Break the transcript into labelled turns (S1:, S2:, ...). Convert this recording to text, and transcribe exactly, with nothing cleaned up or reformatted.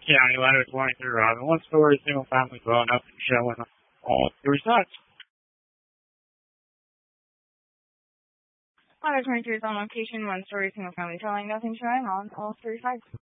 S1: County, letter twenty-three, Robin. One story, single family dwelling up and showing all three sides.
S2: Letter twenty-three is on location, one story, single family dwelling, nothing showing on all three sides.